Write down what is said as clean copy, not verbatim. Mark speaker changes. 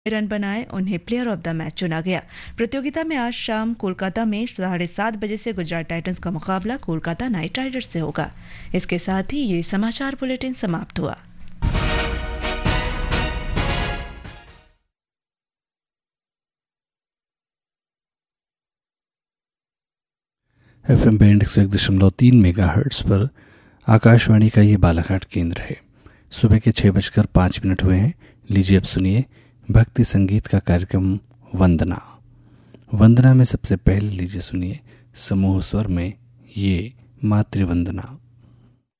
Speaker 1: Run बनाए उन्हें player of the match चुना गया। प्रतियोगिता में आज शाम कोलकाता में 7:30 बजे से गुजरात टाइटंस का मुकाबला कोलकाता नाइट राइडर्स से होगा। इसके साथ ही ये समाचार बुलेटिन समाप्त हुआ।
Speaker 2: FM बैंड 101.3 मेगाहर्ट्ज पर आकाशवाणी का ये बालाघाट केंद्र है। सुबह के 6:05 हुए हैं। लीजिए अब सुनिए भक्ति संगीत का कार्यक्रम वंदना। वंदना में सबसे पहले लीजिए सुनिए समूह स्वर में ये मातृवंदना।